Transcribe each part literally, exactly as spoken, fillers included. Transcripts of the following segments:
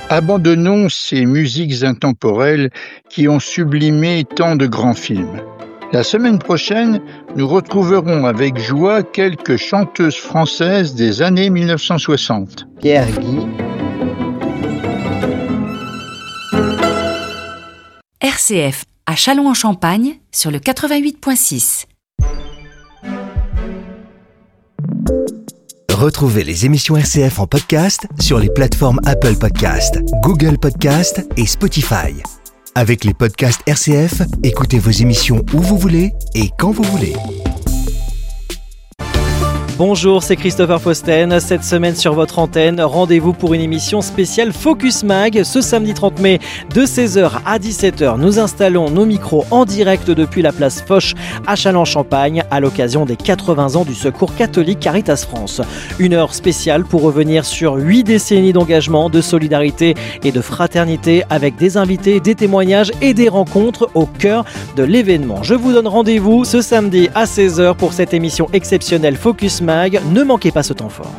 Abandonnons ces musiques intemporelles qui ont sublimé tant de grands films. La semaine prochaine, nous retrouverons avec joie quelques chanteuses françaises des années mille neuf cent soixante. Pierre Guy. R C F à Châlons-en-Champagne sur le quatre-vingt-huit point six. Retrouvez les émissions R C F en podcast sur les plateformes Apple Podcasts, Google Podcasts et Spotify. Avec les podcasts R C F, écoutez vos émissions où vous voulez et quand vous voulez. Bonjour, c'est Christopher Fausten. Cette semaine sur votre antenne, rendez-vous pour une émission spéciale Focus Mag. Ce samedi trente mai, de seize heures à dix-sept heures, nous installons nos micros en direct depuis la place Foch à Châlons-en-Champagne à l'occasion des quatre-vingts ans du Secours catholique Caritas France. Une heure spéciale pour revenir sur huit décennies d'engagement, de solidarité et de fraternité avec des invités, des témoignages et des rencontres au cœur de l'événement. Je vous donne rendez-vous ce samedi à seize heures pour cette émission exceptionnelle Focus Mag. Ne manquez pas ce temps fort.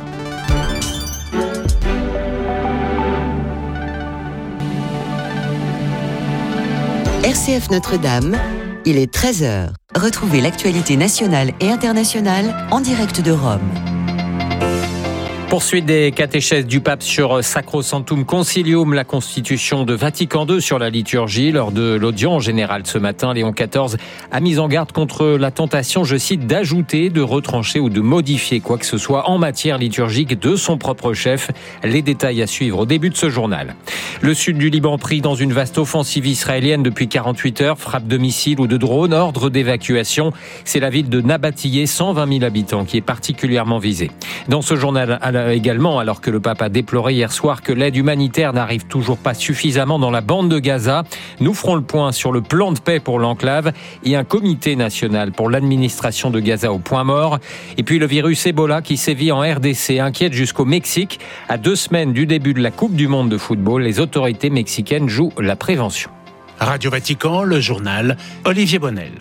R C F Notre-Dame, il est treize heures. Retrouvez l'actualité nationale et internationale en direct de Rome. Poursuite des catéchèses du pape sur Sacrosanctum Concilium, la constitution de Vatican deux sur la liturgie. Lors de l'audience générale ce matin, Léon quatorze a mis en garde contre la tentation, je cite, d'ajouter, de retrancher ou de modifier quoi que ce soit en matière liturgique de son propre chef. Les détails à suivre au début de ce journal. Le sud du Liban pris dans une vaste offensive israélienne depuis quarante-huit heures, frappe de missiles ou de drones, ordre d'évacuation. C'est la ville de Nabatillé, cent vingt mille habitants, qui est particulièrement visée. Dans ce journal, à la également, alors que le pape a déploré hier soir que l'aide humanitaire n'arrive toujours pas suffisamment dans la bande de Gaza, nous ferons le point sur le plan de paix pour l'enclave et un comité national pour l'administration de Gaza au point mort. Et puis le virus Ebola qui sévit en R D C inquiète jusqu'au Mexique. À deux semaines du début de la Coupe du Monde de football, les autorités mexicaines jouent la prévention. Radio Vatican, le journal, Olivier Bonnel.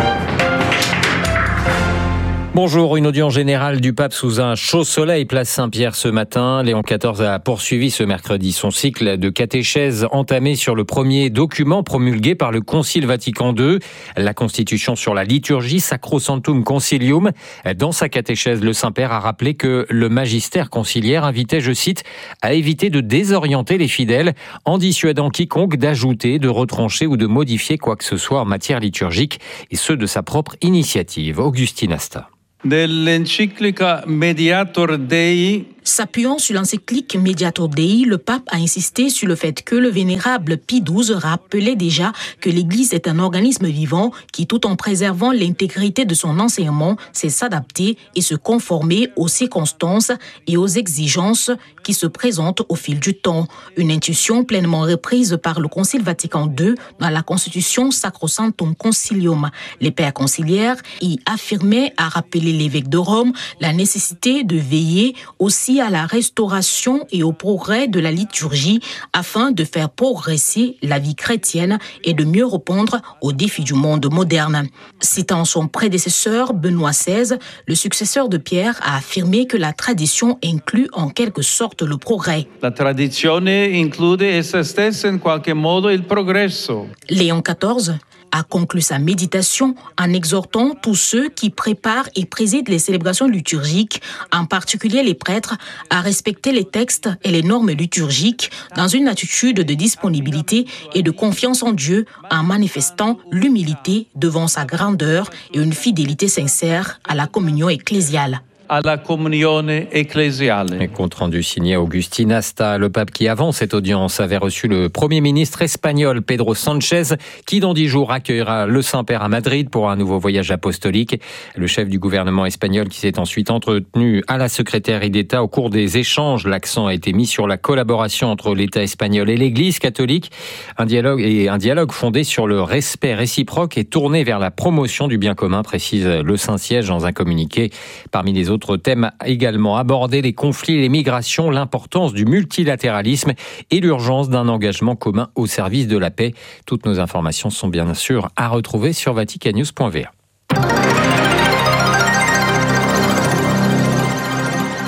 Bonjour, une audience générale du pape sous un chaud soleil, place Saint-Pierre ce matin. Léon quatorze a poursuivi ce mercredi son cycle de catéchèse entamé sur le premier document promulgué par le Concile Vatican deux, la Constitution sur la liturgie, Sacrosanctum Concilium. Dans sa catéchèse, le Saint-Père a rappelé que le magistère conciliaire invitait, je cite, à éviter de désorienter les fidèles en dissuadant quiconque d'ajouter, de retrancher ou de modifier quoi que ce soit en matière liturgique, et ce de sa propre initiative. Augustine Asta. Dell'enciclica Mediator Dei. S'appuyant sur l'encyclique Mediator Dei, le pape a insisté sur le fait que le vénérable Pie douze rappelait déjà que l'Église est un organisme vivant qui, tout en préservant l'intégrité de son enseignement, sait s'adapter et se conformer aux circonstances et aux exigences qui se présentent au fil du temps. Une intuition pleinement reprise par le Concile Vatican deux dans la Constitution Sacrosanctum Concilium. Les pères conciliaires y affirmaient, à rappeler l'évêque de Rome, la nécessité de veiller aussi à la restauration et au progrès de la liturgie afin de faire progresser la vie chrétienne et de mieux répondre aux défis du monde moderne. Citant son prédécesseur Benoît seize, le successeur de Pierre a affirmé que la tradition inclut en quelque sorte le progrès. La tradizione include essa stessa in qualche modo il progresso. Léon quatorze a conclu sa méditation en exhortant tous ceux qui préparent et président les célébrations liturgiques, en particulier les prêtres, à respecter les textes et les normes liturgiques dans une attitude de disponibilité et de confiance en Dieu, en manifestant l'humilité devant sa grandeur et une fidélité sincère à la communion ecclésiale. À la comunione ecclesiale. Compte rendu signé Augustine Asta. Le pape qui, avant cette audience, avait reçu le Premier ministre espagnol Pedro Sánchez, qui dans dix jours accueillera le Saint-Père à Madrid pour un nouveau voyage apostolique. Le chef du gouvernement espagnol qui s'est ensuite entretenu à la secrétaire d'État. Au cours des échanges, l'accent a été mis sur la collaboration entre l'État espagnol et l'Église catholique. Un dialogue et un dialogue fondé sur le respect réciproque et tourné vers la promotion du bien commun, précise le Saint-Siège dans un communiqué. Parmi les autres thèmes également abordés, les conflits, les migrations, l'importance du multilatéralisme et l'urgence d'un engagement commun au service de la paix. Toutes nos informations sont bien sûr à retrouver sur vatican news point v r.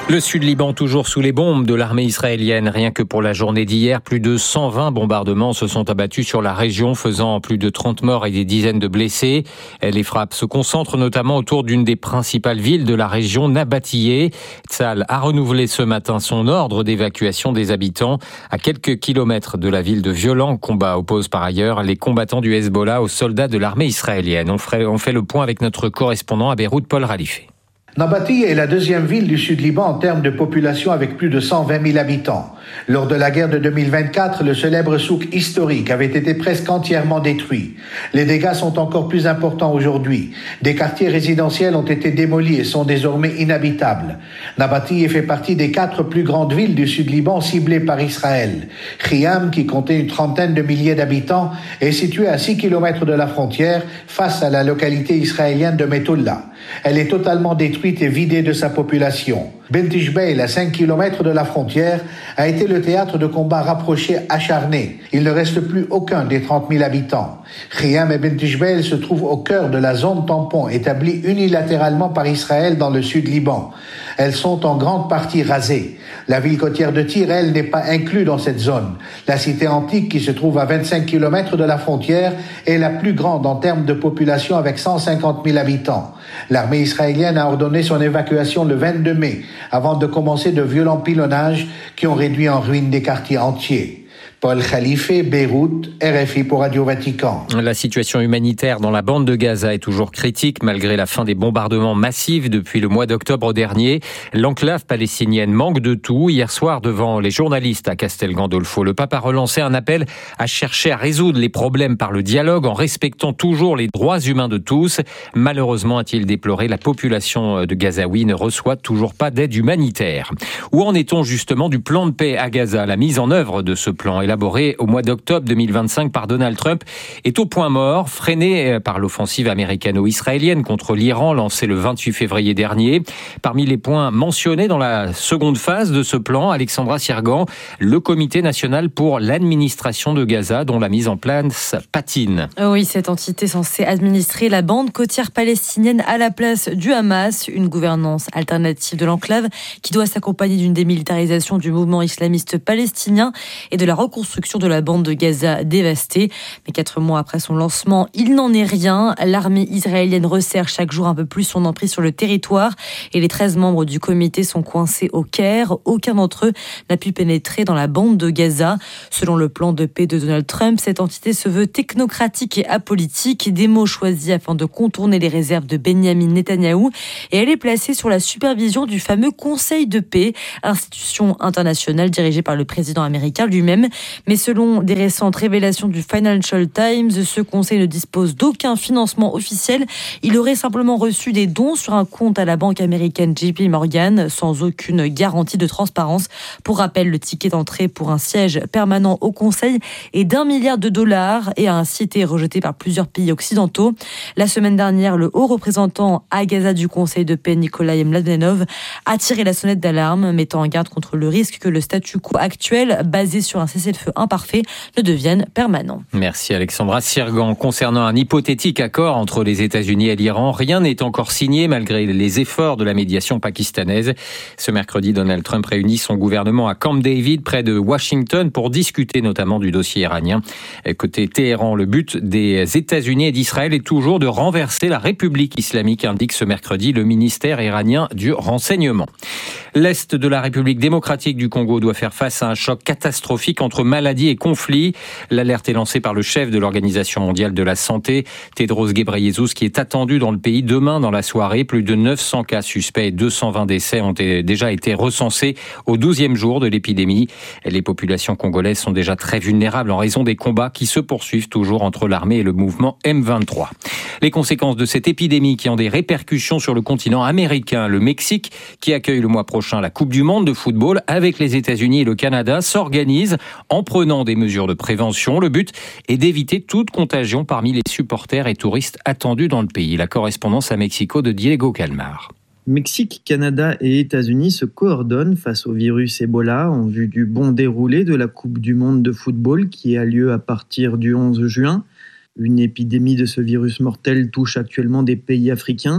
Le Sud-Liban toujours sous les bombes de l'armée israélienne. Rien que pour la journée d'hier, plus de cent vingt bombardements se sont abattus sur la région, faisant plus de trente morts et des dizaines de blessés. Les frappes se concentrent notamment autour d'une des principales villes de la région, Nabatiyeh. Tsahal a renouvelé ce matin son ordre d'évacuation des habitants. À quelques kilomètres de la ville, de violents combats opposent par ailleurs les combattants du Hezbollah aux soldats de l'armée israélienne. On fait, on fait le point avec notre correspondant à Beyrouth, Paul Ralifé. Nabatiyeh est la deuxième ville du Sud-Liban en termes de population avec plus de cent vingt mille habitants. Lors de la guerre de deux mille vingt-quatre, le célèbre souk historique avait été presque entièrement détruit. Les dégâts sont encore plus importants aujourd'hui. Des quartiers résidentiels ont été démolis et sont désormais inhabitables. Nabatiyeh fait partie des quatre plus grandes villes du Sud-Liban ciblées par Israël. Khiam, qui comptait une trentaine de milliers d'habitants, est située à six kilomètres de la frontière face à la localité israélienne de Metoulla. Elle est totalement détruite et vidée de sa population. Bent Jbeil, à cinq kilomètres de la frontière, a été le théâtre de combats rapprochés acharnés. Il ne reste plus aucun des trente mille habitants. Khiam et Bent Jbeil se trouvent au cœur de la zone tampon établie unilatéralement par Israël dans le Sud-Liban. Elles sont en grande partie rasées. La ville côtière de Tyr, elle, n'est pas inclue dans cette zone. La cité antique, qui se trouve à vingt-cinq kilomètres de la frontière, est la plus grande en termes de population avec cent cinquante mille habitants. L'armée israélienne a ordonné son évacuation le vingt-deux mai, avant de commencer de violents pilonnages qui ont réduit en ruine des quartiers entiers. Paul Khalifé, Beyrouth, R F I pour Radio Vatican. La situation humanitaire dans la bande de Gaza est toujours critique malgré la fin des bombardements massifs depuis le mois d'octobre dernier. L'enclave palestinienne manque de tout. Hier soir, devant les journalistes à Castel Gandolfo, le pape a relancé un appel à chercher à résoudre les problèmes par le dialogue en respectant toujours les droits humains de tous. Malheureusement, a-t-il déploré, la population de Gazaouis ne reçoit toujours pas d'aide humanitaire. Où en est-on justement du plan de paix à Gaza? La mise en œuvre de ce plan élaboré au mois d'octobre deux mille vingt-cinq par Donald Trump est au point mort, freiné par l'offensive américano-israélienne contre l'Iran lancée le vingt-huit février dernier. Parmi les points mentionnés dans la seconde phase de ce plan, Alexandra Sirgan, le Comité national pour l'administration de Gaza, dont la mise en place patine. Oui, cette entité censée administrer la bande côtière palestinienne à la place du Hamas, une gouvernance alternative de l'enclave qui doit s'accompagner d'une démilitarisation du mouvement islamiste palestinien et de la reconstruction de la bande de Gaza dévastée. Mais quatre mois après son lancement, il n'en est rien. L'armée israélienne resserre chaque jour un peu plus son emprise sur le territoire et les treize membres du comité sont coincés au Caire. Aucun d'entre eux n'a pu pénétrer dans la bande de Gaza. Selon le plan de paix de Donald Trump, cette entité se veut technocratique et apolitique, des mots choisis afin de contourner les réserves de Benyamin Netanyahou, et elle est placée sur la supervision du fameux Conseil de paix, institution internationale dirigée par le président américain lui-même. Mais selon des récentes révélations du Financial Times, ce conseil ne dispose d'aucun financement officiel. Il aurait simplement reçu des dons sur un compte à la banque américaine J P Morgan, sans aucune garantie de transparence. Pour rappel, le ticket d'entrée pour un siège permanent au conseil est d'un milliard de dollars et a ainsi été rejeté par plusieurs pays occidentaux. La semaine dernière, le haut représentant à Gaza du Conseil de paix, Nikolai Mladenov, a tiré la sonnette d'alarme, mettant en garde contre le risque que le statu quo actuel, basé sur un cessez-le-feu imparfait, ne devienne permanent. Merci Alexandra Sirgan. Concernant un hypothétique accord entre les États-Unis et l'Iran, rien n'est encore signé malgré les efforts de la médiation pakistanaise. Ce mercredi, Donald Trump réunit son gouvernement à Camp David, près de Washington, pour discuter notamment du dossier iranien. Côté Téhéran, le but des États-Unis et d'Israël est toujours de renverser la République islamique, indique ce mercredi le ministère iranien du renseignement. L'Est de la République démocratique du Congo doit faire face à un choc catastrophique entre maladies et conflits. L'alerte est lancée par le chef de l'Organisation mondiale de la santé, Tedros Ghebreyesus, qui est attendu dans le pays demain dans la soirée. Plus de neuf cents cas suspects et deux cent vingt décès ont déjà été recensés au douzième jour de l'épidémie. Les populations congolaises sont déjà très vulnérables en raison des combats qui se poursuivent toujours entre l'armée et le mouvement M vingt-trois. Les conséquences de cette épidémie qui ont des répercussions sur le continent américain, le Mexique, qui accueille le mois prochain la Coupe du Monde de football avec les États-Unis et le Canada, s'organise en prenant des mesures de prévention. Le but est d'éviter toute contagion parmi les supporters et touristes attendus dans le pays. La correspondance à Mexico de Diego Calmar. Mexique, Canada et États-Unis se coordonnent face au virus Ebola en vue du bon déroulé de la Coupe du Monde de football qui a lieu à partir du onze juin. Une épidémie de ce virus mortel touche actuellement des pays africains.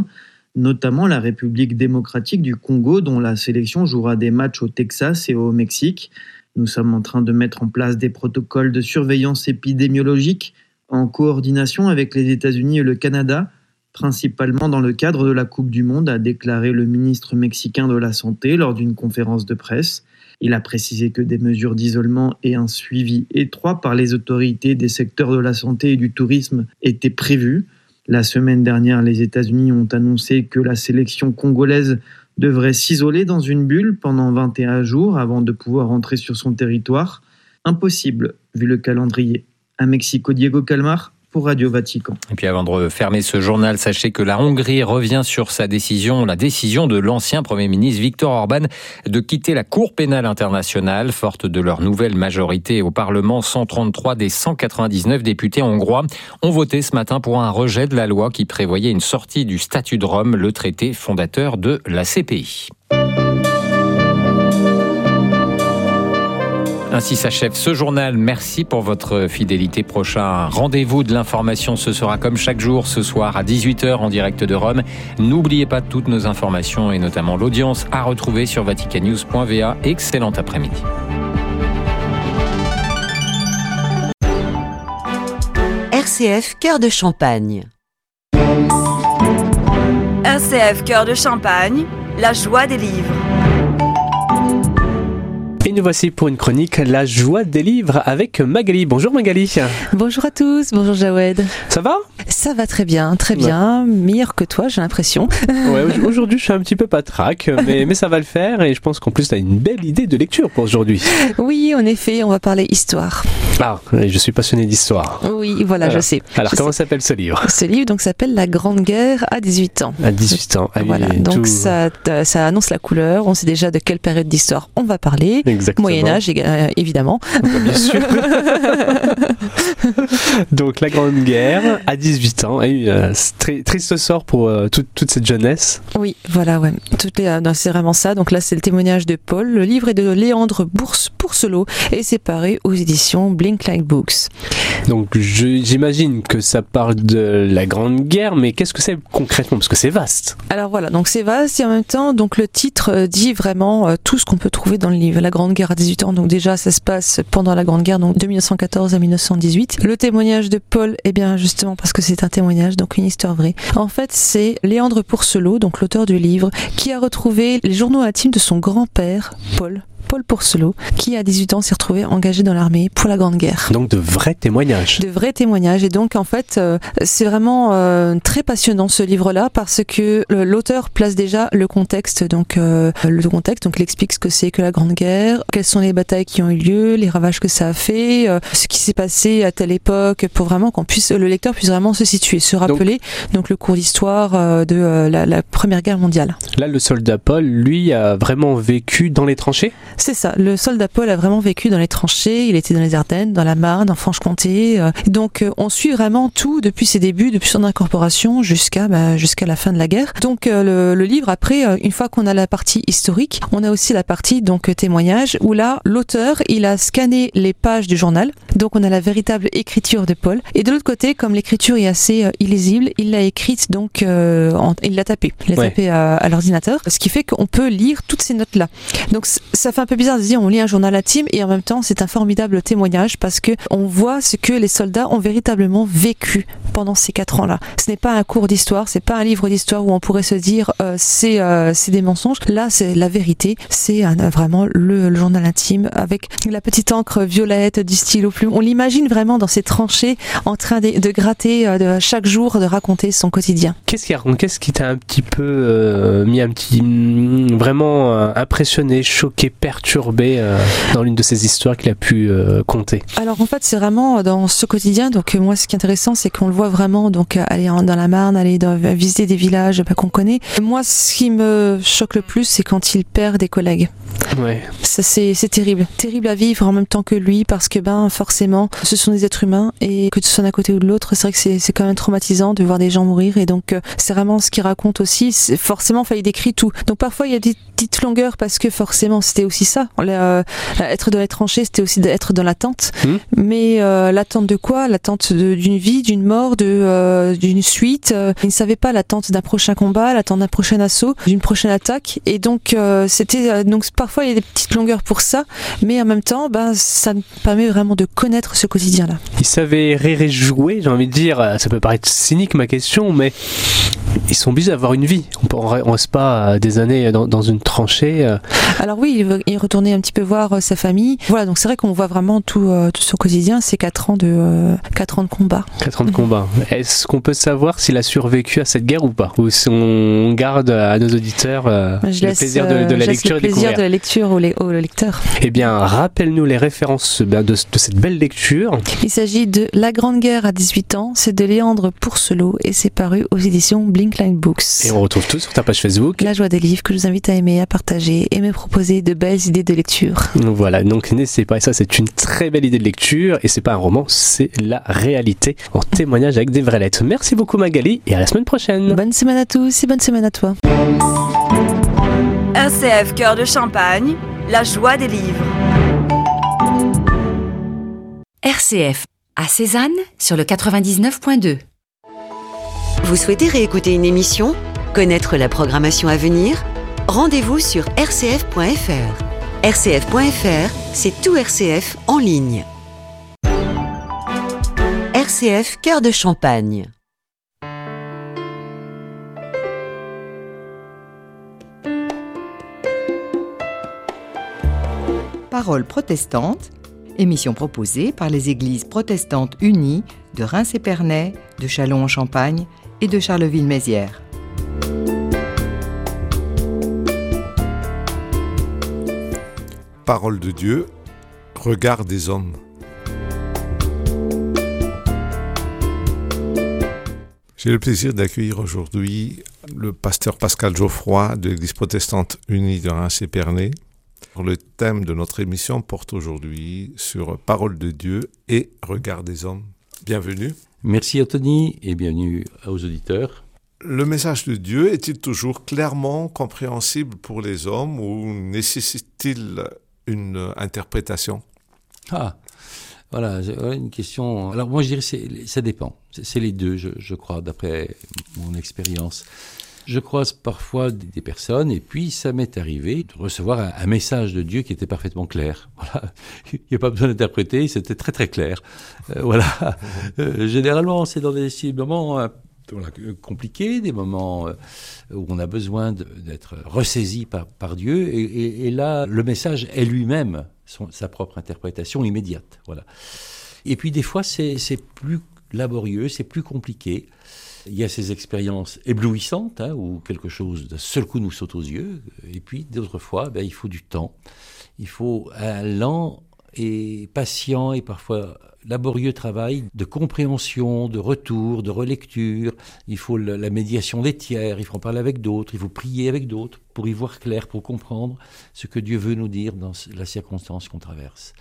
notamment la République démocratique du Congo, dont la sélection jouera des matchs au Texas et au Mexique. Nous sommes en train de mettre en place des protocoles de surveillance épidémiologique en coordination avec les États-Unis et le Canada, principalement dans le cadre de la Coupe du Monde, a déclaré le ministre mexicain de la Santé lors d'une conférence de presse. Il a précisé que des mesures d'isolement et un suivi étroit par les autorités des secteurs de la santé et du tourisme étaient prévus. La semaine dernière, les États-Unis ont annoncé que la sélection congolaise devrait s'isoler dans une bulle pendant vingt et un jours avant de pouvoir entrer sur son territoire. Impossible, vu le calendrier. À Mexico, Diego Calmar pour Radio Vatican. Et puis avant de fermer ce journal, sachez que la Hongrie revient sur sa décision, la décision de l'ancien Premier ministre Viktor Orban de quitter la Cour pénale internationale. Forte de leur nouvelle majorité au Parlement, cent trente-trois des cent quatre-vingt-dix-neuf députés hongrois ont voté ce matin pour un rejet de la loi qui prévoyait une sortie du statut de Rome, le traité fondateur de la C P I. Ainsi s'achève ce journal. Merci pour votre fidélité. Prochain rendez-vous de l'information, ce sera comme chaque jour ce soir à dix-huit heures en direct de Rome. N'oubliez pas toutes nos informations et notamment l'audience à retrouver sur vatican news point v a. Excellent après-midi. R C F Cœur de Champagne. R C F Cœur de Champagne, la joie des livres. Et nous voici pour une chronique La joie des livres avec Magali. Bonjour Magali. Bonjour à tous, bonjour Jawed. Ça va ? Ça va très bien, très bien. Ouais. Meilleur que toi, j'ai l'impression. Ouais, aujourd'hui je suis un petit peu patraque, mais, mais ça va le faire et je pense qu'en plus tu as une belle idée de lecture pour aujourd'hui. Oui, en effet, on va parler histoire. Ah, je suis passionné d'histoire. Oui, voilà, Alors, je sais. Alors je comment sais. s'appelle ce livre ? Ce livre donc s'appelle La Grande Guerre à dix-huit ans. À dix-huit ans. Ah, voilà, donc tout... ça, ça annonce la couleur. On sait déjà de quelle période d'histoire on va parler. Exactement. Moyen-Âge, euh, évidemment. Bien sûr. Donc la Grande Guerre à dix-huit ans. Et, euh, très triste sort pour euh, toute, toute cette jeunesse. Oui, voilà, ouais. Toutes les, euh, c'est vraiment ça. Donc là, c'est le témoignage de Paul. Le livre est de Léandre Pourcelot et c'est paru aux éditions Blinklight Books. Donc je, j'imagine que ça parle de la Grande Guerre, mais qu'est-ce que c'est concrètement ? Parce que c'est vaste. Alors voilà, donc c'est vaste et en même temps, donc le titre dit vraiment euh, tout ce qu'on peut trouver dans le livre. La Grande Guerre à dix-huit ans, donc déjà ça se passe pendant la Grande Guerre, donc de dix-neuf cent quatorze à dix-neuf cent dix-huit. Le témoignage de Paul, eh bien justement parce que c'est un témoignage, donc une histoire vraie. En fait, c'est Léandre Pourcelot, donc l'auteur du livre, qui a retrouvé les journaux intimes de son grand-père, Paul. Paul Pourcelot, qui à dix-huit ans s'est retrouvé engagé dans l'armée pour la Grande Guerre. Donc de vrais témoignages. De vrais témoignages. Et donc en fait, euh, c'est vraiment euh, très passionnant ce livre-là parce que le, l'auteur place déjà le contexte. Donc euh, le contexte, donc il explique ce que c'est que la Grande Guerre, quelles sont les batailles qui ont eu lieu, les ravages que ça a fait, euh, ce qui s'est passé à telle époque, pour vraiment qu'on puisse, le lecteur puisse vraiment se situer, se rappeler donc, donc le cours d'histoire euh, de euh, la, la Première Guerre mondiale. Là, le soldat Paul, lui, a vraiment vécu dans les tranchées ? C'est ça, le soldat Paul a vraiment vécu dans les tranchées, il était dans les Ardennes, dans la Marne, en Franche-Comté, euh, donc euh, on suit vraiment tout depuis ses débuts, depuis son incorporation jusqu'à bah, jusqu'à la fin de la guerre. Donc euh, le, le livre, après, euh, une fois qu'on a la partie historique, on a aussi la partie donc témoignage, où là, l'auteur, il a scanné les pages du journal, donc on a la véritable écriture de Paul, et de l'autre côté, comme l'écriture est assez euh, illisible, il l'a écrite, donc euh, en, il l'a tapé, il l'a ouais. tapé à, à l'ordinateur, ce qui fait qu'on peut lire toutes ces notes-là. Donc ça fait un peu bizarre de se dire on lit un journal intime et en même temps c'est un formidable témoignage parce que on voit ce que les soldats ont véritablement vécu pendant ces quatre ans-là. Ce n'est pas un cours d'histoire, c'est pas un livre d'histoire où on pourrait se dire euh, c'est euh, c'est des mensonges. Là c'est la vérité, c'est un, vraiment le, le journal intime avec la petite encre violette du stylo plume. On l'imagine vraiment dans ces tranchées en train de, de gratter euh, de, chaque jour, de raconter son quotidien. Qu'est-ce qui raconte, qu'est-ce qui t'a un petit peu euh, mis un petit vraiment euh, impressionné, choqué, perturbé euh, dans l'une de ces histoires qu'il a pu euh, conter? Alors en fait c'est vraiment dans ce quotidien, donc moi ce qui est intéressant c'est qu'on le voit vraiment donc aller en, dans la Marne, aller dans, visiter des villages bah, qu'on connaît. Moi ce qui me choque le plus c'est quand il perd des collègues. Ouais. Ça c'est, c'est terrible, terrible à vivre en même temps que lui parce que ben forcément forcément, ce sont des êtres humains et que tu sois d'un côté ou de l'autre, c'est vrai que c'est, c'est quand même traumatisant de voir des gens mourir et donc euh, c'est vraiment ce qu'il raconte aussi. C'est forcément, enfin, il décrit tout. Donc parfois il y a des petites longueurs parce que forcément c'était aussi ça. Euh, être dans les tranchées, c'était aussi d'être dans l'attente. Mmh. Mais euh, l'attente de quoi? L'attente de, d'une vie, d'une mort, de euh, d'une suite. Euh, il ne savait pas l'attente d'un prochain combat, l'attente d'un prochain assaut, d'une prochaine attaque. Et donc euh, c'était euh, donc parfois il y a des petites longueurs pour ça, mais en même temps, ben ça me permet vraiment de connaître ce quotidien-là. Il savait rire et jouer, j'ai envie de dire. Ça peut paraître cynique ma question, mais ils sont obligés d'avoir une vie. On ne reste pas des années dans, dans une tranchée. Alors oui, il, veut, il retournait un petit peu voir sa famille. Voilà, donc c'est vrai qu'on voit vraiment tout, euh, tout son quotidien, c'est quatre ans de euh, quatre ans de combat. quatre ans de combat. Est-ce qu'on peut savoir s'il a survécu à cette guerre ou pas? Ou si on garde à nos auditeurs euh, je le laisse, plaisir de, de la je lecture laisse le et plaisir de la lecture au, le, au lecteur. Eh bien, rappelle-nous les références de, de cette belle lecture. Il s'agit de La Grande Guerre à dix-huit ans, c'est de Léandre Pourcelot et c'est paru aux éditions Blinkline Books. Et on retrouve tout sur ta page Facebook. La joie des livres que je vous invite à aimer, à partager et me proposer de belles idées de lecture. Voilà, donc n'hésitez pas, et ça c'est une très belle idée de lecture et c'est pas un roman, c'est la réalité en témoignage avec des vraies lettres. Merci beaucoup Magali et à la semaine prochaine. Bonne semaine à tous et bonne semaine à toi. R C F Cœur de Champagne, la joie des livres. R C F à Cézanne sur le quatre-vingt-dix-neuf point deux. Vous souhaitez réécouter une émission? Connaître la programmation à venir? Rendez-vous sur r c f point f r. r c f point f r, c'est tout R C F en ligne. R C F Cœur de Champagne. Paroles protestantes, émission proposée par les Églises protestantes unies de Reims-Épernay, de Châlons-en-Champagne et de Charleville-Mézières. Parole de Dieu, regard des hommes. J'ai le plaisir d'accueillir aujourd'hui le pasteur Pascal Geoffroy de l'Église protestante unie de Reims-Épernay. Le thème de notre émission porte aujourd'hui sur Parole de Dieu et regard des hommes. Bienvenue. Merci Anthony et bienvenue aux auditeurs. Le message de Dieu est-il toujours clairement compréhensible pour les hommes ou nécessite-t-il une interprétation? Ah, voilà, une question. Alors moi je dirais que ça dépend. C'est, c'est les deux, je, je crois, d'après mon expérience. Je croise parfois des personnes et puis ça m'est arrivé de recevoir un, un message de Dieu qui était parfaitement clair. Voilà, il n'y a pas besoin d'interpréter, c'était très très clair. Euh, voilà, euh, généralement c'est dans des moments euh, voilà, compliqués, des moments euh, où on a besoin de, d'être ressaisi par, par Dieu et, et, et là le message est lui-même son, sa propre interprétation immédiate. Voilà. Et puis des fois c'est, c'est plus laborieux, c'est plus compliqué. Il y a ces expériences éblouissantes, hein, où quelque chose d'un seul coup nous saute aux yeux. Et puis, d'autres fois, ben, il faut du temps. Il faut un lent et patient et parfois laborieux travail de compréhension, de retour, de relecture. Il faut la, la médiation des tiers, il faut en parler avec d'autres, il faut prier avec d'autres pour y voir clair, pour comprendre ce que Dieu veut nous dire dans la circonstance qu'on traverse.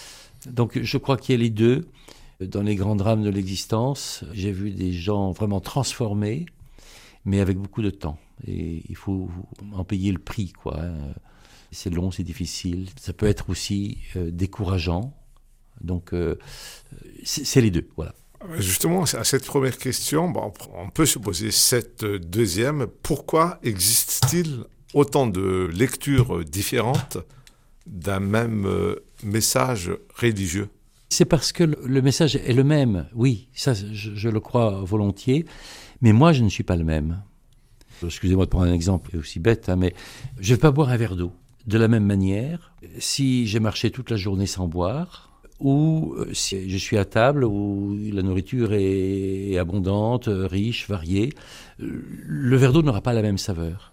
Donc, je crois qu'il y a les deux. Dans les grands drames de l'existence, j'ai vu des gens vraiment transformés, mais avec beaucoup de temps. Et il faut en payer le prix, quoi. C'est long, c'est difficile. Ça peut être aussi euh, décourageant. Donc, euh, c'est, c'est les deux, voilà. Justement, à cette première question, bon, on peut se poser cette deuxième. Pourquoi existe-t-il autant de lectures différentes d'un même message religieux ? C'est parce que le message est le même, oui, ça je, je le crois volontiers, mais moi je ne suis pas le même. Excusez-moi de prendre un exemple aussi bête, hein, mais je ne vais pas boire un verre d'eau de la même manière si j'ai marché toute la journée sans boire, ou si je suis à table où la nourriture est abondante, riche, variée. Le verre d'eau n'aura pas la même saveur.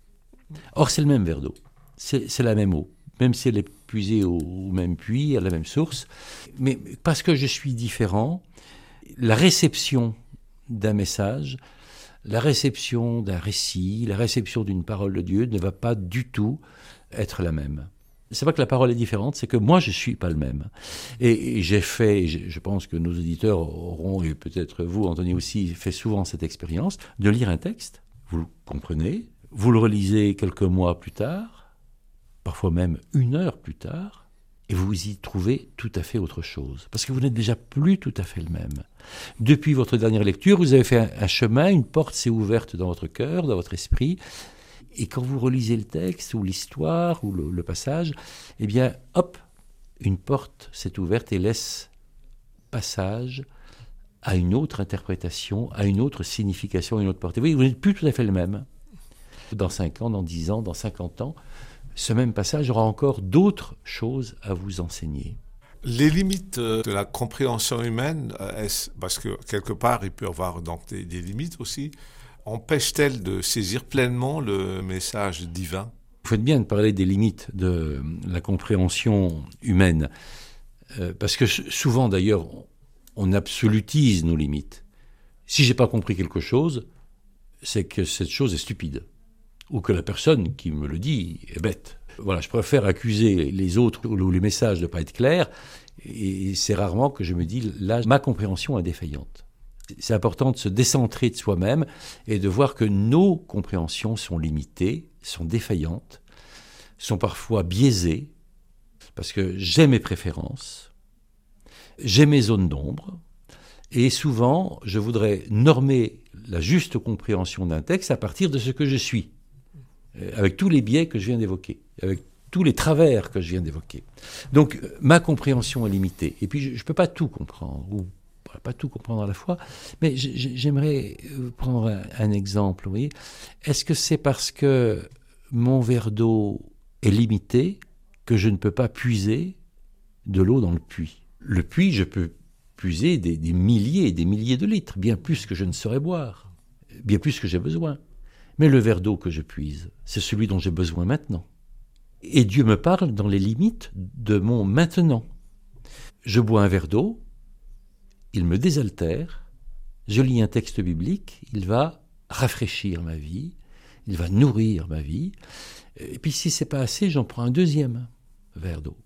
Or c'est le même verre d'eau, c'est, c'est la même eau. Même si elle est puisée au, au même puits, à la même source. Mais parce que je suis différent, la réception d'un message, la réception d'un récit, la réception d'une parole de Dieu ne va pas du tout être la même. c'est pas que la parole est différente, c'est que moi, je suis pas le même. Et, et j'ai fait, je, je pense que nos auditeurs auront, et peut-être vous, Anthony aussi, fait souvent cette expérience, de lire un texte, vous le comprenez, vous le relisez quelques mois plus tard, parfois même une heure plus tard, et vous y trouvez tout à fait autre chose. Parce que vous n'êtes déjà plus tout à fait le même. Depuis votre dernière lecture, vous avez fait un, un chemin, une porte s'est ouverte dans votre cœur, dans votre esprit, et quand vous relisez le texte, ou l'histoire, ou le, le passage, eh bien, hop, une porte s'est ouverte et laisse passage à une autre interprétation, à une autre signification, à une autre portée. Vous voyez, vous n'êtes plus tout à fait le même. Dans cinq ans, dans dix ans, dans cinquante ans, ce même passage aura encore d'autres choses à vous enseigner. Les limites de la compréhension humaine, parce que quelque part, il peut y avoir donc des, des limites aussi, empêchent-elles de saisir pleinement le message divin ? Vous faites bien de parler des limites de la compréhension humaine, euh, parce que souvent d'ailleurs, on absolutise nos limites. Si je n'ai pas compris quelque chose, c'est que cette chose est stupide. Ou que la personne qui me le dit est bête. Voilà, je préfère accuser les autres ou les messages de ne pas être clairs, et c'est rarement que je me dis, là, ma compréhension est défaillante. C'est important de se décentrer de soi-même et de voir que nos compréhensions sont limitées, sont défaillantes, sont parfois biaisées, parce que j'ai mes préférences, j'ai mes zones d'ombre, et souvent, je voudrais normer la juste compréhension d'un texte à partir de ce que je suis, avec tous les biais que je viens d'évoquer, avec tous les travers que je viens d'évoquer. Donc, ma compréhension est limitée. Et puis, je ne peux pas tout comprendre, ou pas tout comprendre à la fois, mais j'aimerais prendre un, un exemple. Vous voyez. Est-ce que c'est parce que mon verre d'eau est limité que je ne peux pas puiser de l'eau dans le puits ? Le puits, je peux puiser des, des milliers et des milliers de litres, bien plus que je ne saurais boire, bien plus que j'ai besoin. Mais le verre d'eau que je puise, c'est celui dont j'ai besoin maintenant. Et Dieu me parle dans les limites de mon maintenant. Je bois un verre d'eau, il me désaltère, je lis un texte biblique, il va rafraîchir ma vie, il va nourrir ma vie. Et puis si c'est pas assez, j'en prends un deuxième verre d'eau.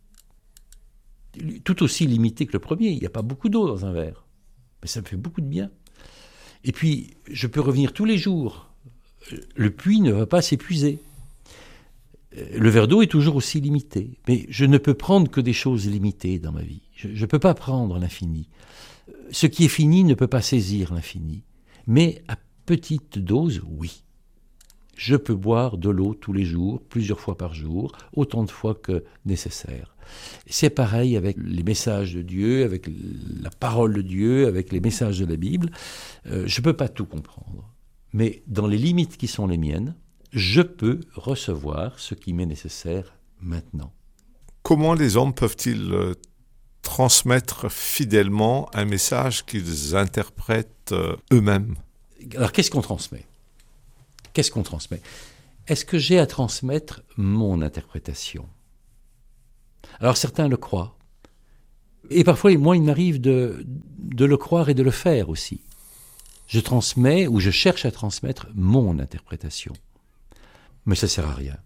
Tout aussi limité que le premier, il n'y a pas beaucoup d'eau dans un verre, mais ça me fait beaucoup de bien. Et puis, je peux revenir tous les jours. Le puits ne va pas s'épuiser. Le verre d'eau est toujours aussi limité. Mais je ne peux prendre que des choses limitées dans ma vie. Je ne peux pas prendre l'infini. Ce qui est fini ne peut pas saisir l'infini. Mais à petite dose, oui. Je peux boire de l'eau tous les jours, plusieurs fois par jour, autant de fois que nécessaire. C'est pareil avec les messages de Dieu, avec la parole de Dieu, avec les messages de la Bible. Euh, je ne peux pas tout comprendre. Mais dans les limites qui sont les miennes, je peux recevoir ce qui m'est nécessaire maintenant. Comment les hommes peuvent-ils euh, transmettre fidèlement un message qu'ils interprètent euh, eux-mêmes ? Alors, qu'est-ce qu'on transmet ? Qu'est-ce qu'on transmet ? Est-ce que j'ai à transmettre mon interprétation ? Alors, certains le croient. Et parfois, moi, il m'arrive de, de le croire et de le faire aussi. Je transmets ou je cherche à transmettre mon interprétation. Mais ça ne sert à rien.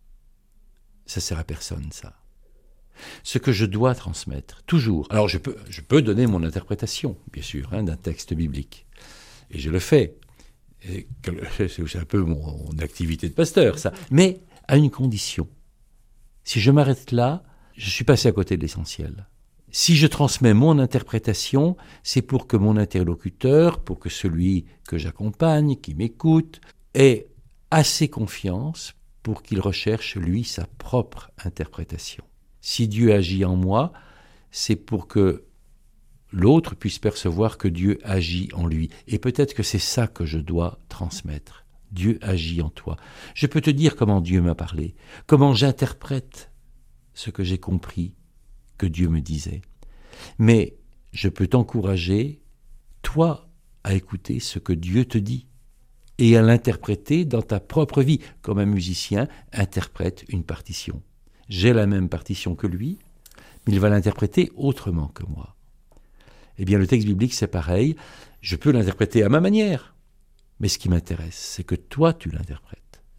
Ça ne sert à personne, ça. Ce que je dois transmettre, toujours. Alors, je peux, je peux donner mon interprétation, bien sûr, hein, d'un texte biblique. Et je le fais. Et c'est un peu mon, mon activité de pasteur, ça. Mais à une condition. Si je m'arrête là, je suis passé à côté de l'essentiel. Si je transmets mon interprétation, c'est pour que mon interlocuteur, pour que celui que j'accompagne, qui m'écoute, ait assez confiance pour qu'il recherche, lui, sa propre interprétation. Si Dieu agit en moi, c'est pour que l'autre puisse percevoir que Dieu agit en lui. Et peut-être que c'est ça que je dois transmettre. Dieu agit en toi. Je peux te dire comment Dieu m'a parlé, comment j'interprète ce que j'ai compris que Dieu me disait. Mais je peux t'encourager, toi, à écouter ce que Dieu te dit et à l'interpréter dans ta propre vie, comme un musicien interprète une partition. J'ai la même partition que lui, mais il va l'interpréter autrement que moi. Eh bien, le texte biblique, c'est pareil. Je peux l'interpréter à ma manière. Mais ce qui m'intéresse, c'est que toi, tu l'interprètes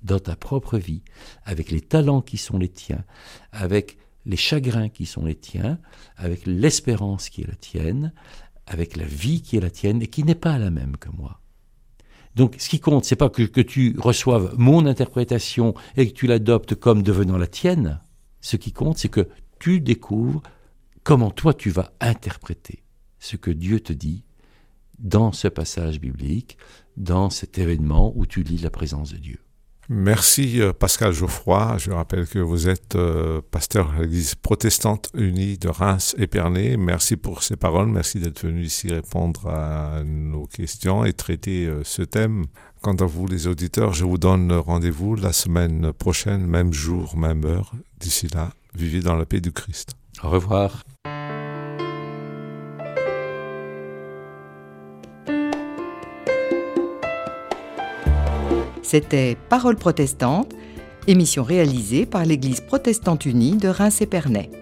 dans ta propre vie, avec les talents qui sont les tiens, avec les chagrins qui sont les tiens, avec l'espérance qui est la tienne, avec la vie qui est la tienne et qui n'est pas la même que moi. Donc, ce qui compte, c'est pas que, que tu reçoives mon interprétation et que tu l'adoptes comme devenant la tienne. Ce qui compte, c'est que tu découvres comment toi tu vas interpréter ce que Dieu te dit dans ce passage biblique, dans cet événement où tu lis la présence de Dieu. Merci Pascal Geoffroy. Je rappelle que vous êtes euh, pasteur à l'Église protestante unie de Reims-Épernay. Merci pour ces paroles. Merci d'être venu ici répondre à nos questions et traiter euh, ce thème. Quant à vous les auditeurs, je vous donne rendez-vous la semaine prochaine, même jour, même heure. D'ici là, vivez dans la paix du Christ. Au revoir. C'était Paroles protestantes, émission réalisée par l'Église protestante unie de Reims-Épernay.